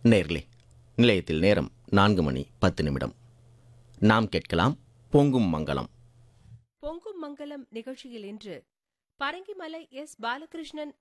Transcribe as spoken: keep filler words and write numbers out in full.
நேர்களே, நிலையத்தில் நேரம் நான்கு மணி பத்து நிமிடம். நாம் கேட்கலாம் பொங்கும் மங்களம். பொங்கும் மங்கலம் நிகழ்ச்சியில் இன்று பரங்கிமலை எஸ் பாலகிருஷ்ணன்